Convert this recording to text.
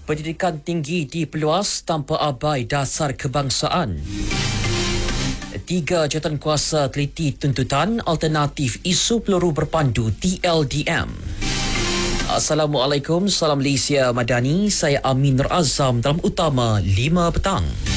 Pendidikan tinggi diperluas tanpa abai dasar kebangsaan. 3 jawatankuasa teliti tuntutan alternatif isu peluru berpandu TLDM. Assalamualaikum, salam Malaysia Madani. Saya Amin Nur Azam dalam Utama 5 petang.